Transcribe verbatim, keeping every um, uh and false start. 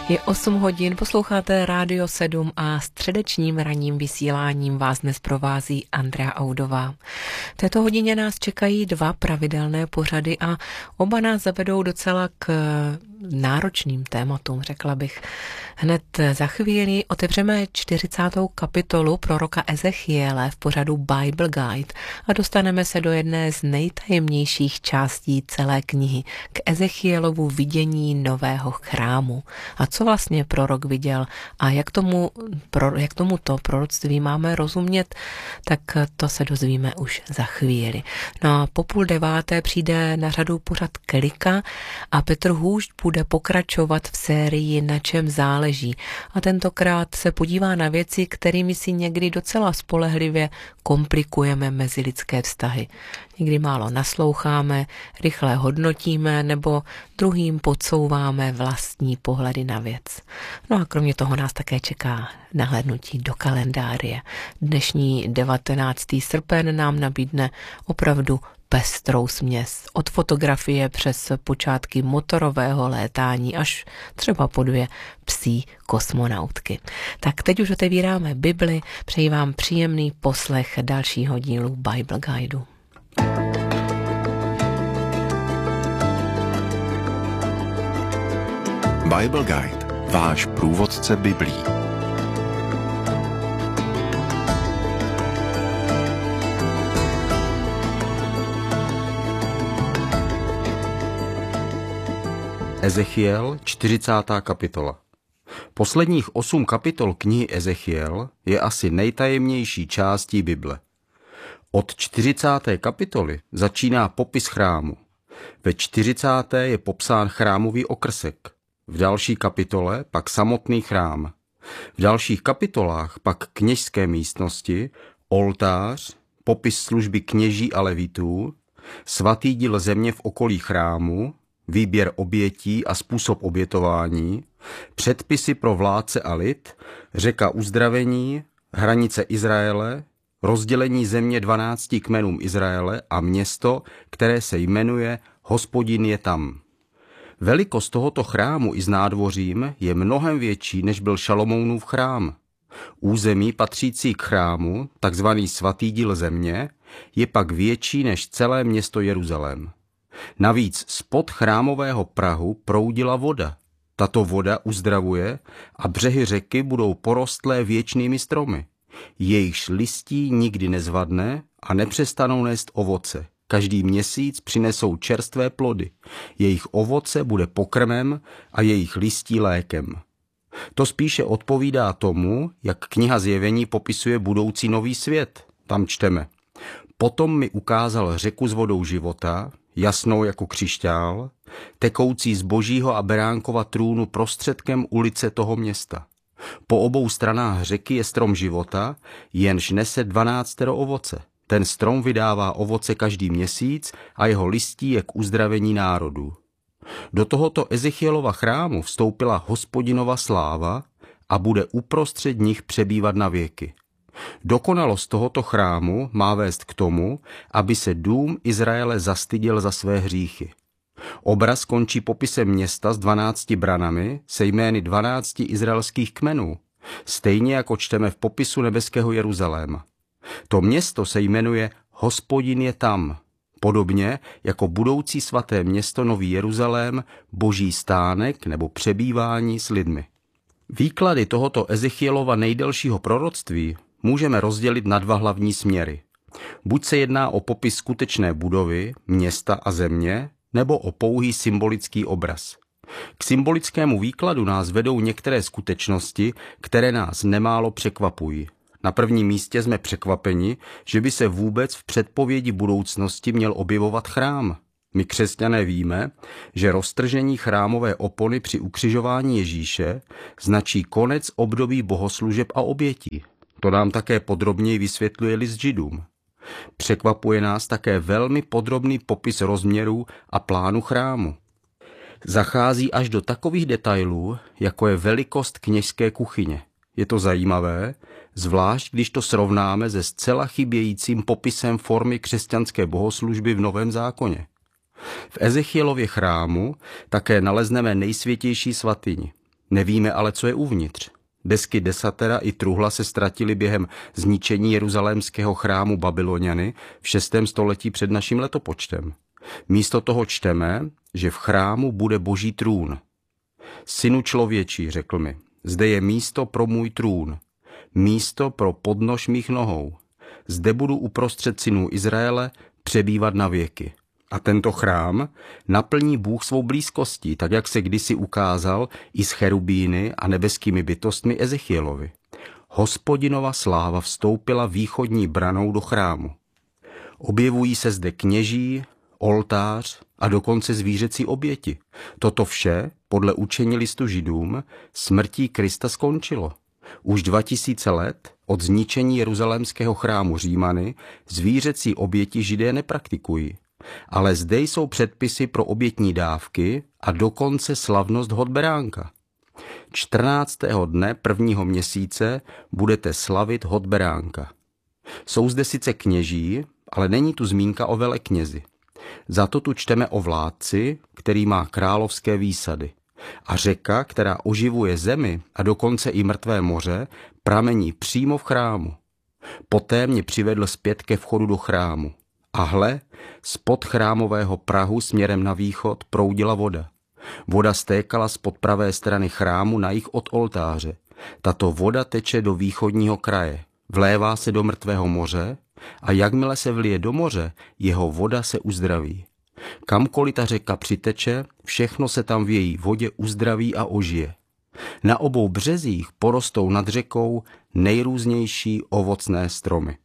Je osm hodin, posloucháte Rádio sedm a středečním ranním vysíláním vás dnes provází Andrea Audová. V této hodině nás čekají dva pravidelné pořady a oba nás zavedou docela k náročným tématům, řekla bych. Hned za chvíli otevřeme čtyřicátou kapitolu proroka Ezechiele v pořadu Bible Guide a dostaneme se do jedné z nejtajemnějších částí celé knihy, k Ezechielovu vidění nového chrámu. A co vlastně prorok viděl a jak tomu, pro, jak tomuto proroctví máme rozumět, tak to se dozvíme už za chvíli. No a po půl deváté přijde na řadu pořad Klika a Petr Hůšť bude pokračovat v sérii Na čem záleží a tentokrát se podívá na věci, kterými si někdy docela spolehlivě komplikujeme mezilidské vztahy. Někdy málo nasloucháme, rychle hodnotíme nebo druhým podsouváme vlastní pohledy na věc. No a kromě toho nás také čeká nahlédnutí do kalendáře. Dnešní devatenáctého srpna nám nabídne opravdu pestrou směs. Od fotografie přes počátky motorového létání až třeba po dvě psí kosmonautky. Tak teď už otevíráme Bibli, přeji vám příjemný poslech dalšího dílu Bible Guideu. Bible Guide, váš průvodce Biblí. Ezechiel, čtyřicátá kapitola. Posledních osm kapitol knihy Ezechiel je asi nejtajemnější částí Bible. Od čtyřicáté kapitoly začíná popis chrámu. Ve čtyřicáté je popsán chrámový okrsek. V další kapitole pak samotný chrám. V dalších kapitolách pak kněžské místnosti, oltář, popis služby kněží a levitů, svatý díl země v okolí chrámu, výběr obětí a způsob obětování, předpisy pro vládce a lid, řeka uzdravení, hranice Izraele, rozdělení země dvanácti kmenům Izraele a město, které se jmenuje Hospodin je tam. Velikost tohoto chrámu i s nádvořím je mnohem větší, než byl Šalomounův chrám. Území patřící k chrámu, takzvaný svatý díl země, je pak větší než celé město Jeruzalém. Navíc spod chrámového prahu proudila voda. Tato voda uzdravuje a břehy řeky budou porostlé věčnými stromy. Jejichž listí nikdy nezvadne a nepřestanou nést ovoce. Každý měsíc přinesou čerstvé plody. Jejich ovoce bude pokrmem a jejich listí lékem. To spíše odpovídá tomu, jak kniha Zjevení popisuje budoucí nový svět. Tam čteme. Potom mi ukázal řeku s vodou života, jasnou jako křišťál, tekoucí z Božího a Beránkova trůnu prostředkem ulice toho města. Po obou stranách řeky je strom života, jenž nese dvanáctero ovoce. Ten strom vydává ovoce každý měsíc a jeho listí je k uzdravení národů. Do tohoto Ezechielova chrámu vstoupila Hospodinova sláva a bude uprostřed nich přebývat na věky. Dokonalost tohoto chrámu má vést k tomu, aby se dům Izraele zastyděl za své hříchy. Obraz končí popisem města s dvanácti branami se jmény dvanácti izraelských kmenů, stejně jako čteme v popisu nebeského Jeruzaléma. To město se jmenuje Hospodin je tam, podobně jako budoucí svaté město Nový Jeruzalém, Boží stánek nebo přebývání s lidmi. Výklady tohoto Ezechielova nejdelšího proroctví můžeme rozdělit na dva hlavní směry. Buď se jedná o popis skutečné budovy, města a země, nebo o pouhý symbolický obraz. K symbolickému výkladu nás vedou některé skutečnosti, které nás nemálo překvapují. Na prvním místě jsme překvapeni, že by se vůbec v předpovědi budoucnosti měl objevovat chrám. My křesťané víme, že roztržení chrámové opony při ukřižování Ježíše značí konec období bohoslužeb a obětí. To nám také podrobněji vysvětluje list Židům. Překvapuje nás také velmi podrobný popis rozměrů a plánu chrámu. Zachází až do takových detailů, jako je velikost kněžské kuchyně. Je to zajímavé, zvlášť když to srovnáme se zcela chybějícím popisem formy křesťanské bohoslužby v Novém zákoně. V Ezechielově chrámu také nalezneme nejsvětější svatyni. Nevíme ale, co je uvnitř. Desky desatera i truhla se ztratily během zničení jeruzalémského chrámu Babyloniany v šestém století před naším letopočtem. Místo toho čteme, že v chrámu bude boží trůn. Synu člověčí, řekl mi, zde je místo pro můj trůn, místo pro podnož mých nohou. Zde budu uprostřed synů Izraele přebývat na věky. A tento chrám naplní Bůh svou blízkostí, tak jak se kdysi ukázal i s cherubíny a nebeskými bytostmi Ezechielovi. Hospodinova sláva vstoupila východní branou do chrámu. Objevují se zde kněží, oltář a dokonce zvířecí oběti. Toto vše, podle učení listu Židům, smrtí Krista skončilo. Už dva tisíce let od zničení jeruzalémského chrámu Římany zvířecí oběti Židé nepraktikují. Ale zde jsou předpisy pro obětní dávky a dokonce slavnost hod beránka. čtrnáctého dne prvního měsíce budete slavit hod beránka. Jsou zde sice kněží, ale není tu zmínka o veleknězi. Za to tu čteme o vládci, který má královské výsady. A řeka, která oživuje zemi a dokonce i mrtvé moře, pramení přímo v chrámu. Poté mě přivedl zpět ke vchodu do chrámu. A hle, spod chrámového prahu směrem na východ proudila voda. Voda stékala spod pravé strany chrámu na jih od oltáře. Tato voda teče do východního kraje, vlévá se do mrtvého moře a jakmile se vlije do moře, jeho voda se uzdraví. Kamkoliv ta řeka přiteče, všechno se tam v její vodě uzdraví a ožije. Na obou březích porostou nad řekou nejrůznější ovocné stromy.